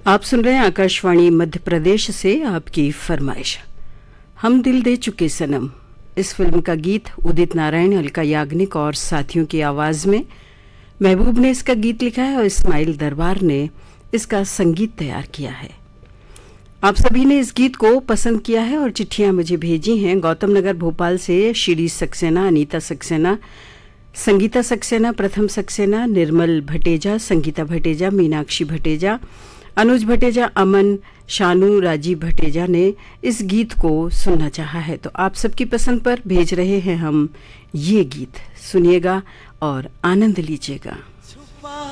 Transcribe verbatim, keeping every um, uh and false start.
आप सुन रहे हैं आकाशवाणी मध्य प्रदेश से आपकी फरमाइश। हम दिल दे चुके सनम, इस फिल्म का गीत उदित नारायण, अलका याग्निक और साथियों की आवाज़ में। महबूब ने इसका गीत लिखा है और इस्माइल दरबार ने इसका संगीत तैयार किया है। आप सभी ने इस गीत को पसंद किया है और चिट्ठियां मुझे भेजी हैं। गौतम नगर भोपाल से शिरी सक्सेना, अनीता सक्सेना, संगीता सक्सेना, प्रथम सक्सेना, निर्मल भटेजा, संगीता भटेजा, मीनाक्षी भटेजा, अनुज भटेजा, अमन, शानू, राजीव भटेजा ने इस गीत को सुनना चाहा है। तो आप सबकी पसंद पर भेज रहे हैं हम ये गीत। सुनिएगा और आनंद लीजिएगा।